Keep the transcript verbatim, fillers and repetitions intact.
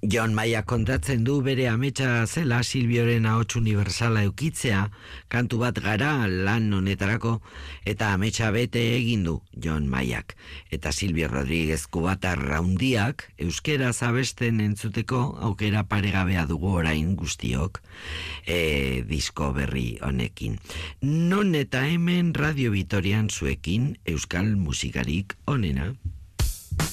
John Maia kontatzen du bere ametsa zela Silbioren ahots universala eukitzea, kantu bat gara lan honetarako, eta ametsa bete egin du John Maiak. Eta Silvio Rodríguez Kubatar raundiak euskera zabesten entzuteko aukera paregabea dugu orain guztiok e, disko berri honekin. Non eta hemen Radio Vitorian zuekin euskal musikarik onena.